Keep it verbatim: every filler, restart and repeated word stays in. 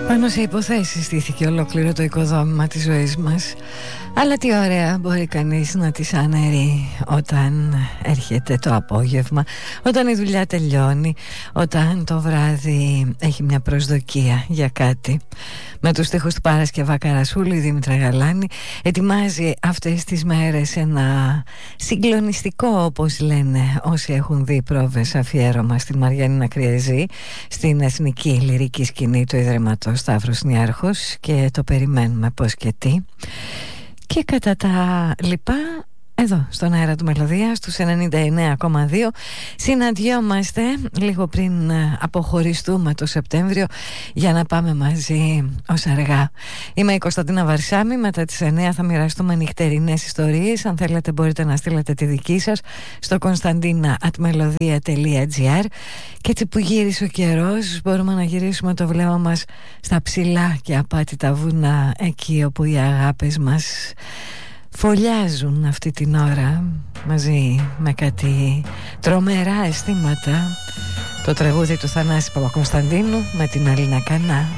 Πάνω σε υποθέσεις στήθηκε ολόκληρο το οικοδόμημα της ζωής μας. Αλλά τι ωραία μπορεί κανείς να τις αναιρεί όταν έρχεται το απόγευμα, όταν η δουλειά τελειώνει, όταν το βράδυ έχει μια προσδοκία για κάτι. Με τους στίχους του Παρασκευά Καρασούλη, η Δήμητρα Γαλάνη ετοιμάζει αυτές τις μέρες ένα συγκλονιστικό, όπως λένε όσοι έχουν δει πρόβες, αφιέρωμα στην Μαριάννηνα Κριεζή, στην εθνική λυρική σκηνή του Ιδρύματος Σταύρος Νιάρχος, και το περιμένουμε πώς και τι. Και κατά τα λοιπά, εδώ στον αέρα του Μελωδία στους ενενήντα εννέα κόμμα δύο συναντιόμαστε λίγο πριν αποχωριστούμε το Σεπτέμβριο για να πάμε μαζί ως αργά. Είμαι η Κωνσταντίνα Βαρσάμη. Μετά τις εννέα θα μοιραστούμε νυχτερινές ιστορίες. Αν θέλετε μπορείτε να στείλετε τη δική σας στο konstantina at melodia τελεία gr. Και έτσι που γύρισε ο καιρός μπορούμε να γυρίσουμε το βλέμμα μας στα ψηλά και απάτητα βουνά, εκεί όπου οι αγάπες μας φωλιάζουν αυτή την ώρα μαζί με κάτι τρομερά αισθήματα. Το τραγούδι του Θανάση Παπακωνσταντίνου με την Αλίνα Κανά.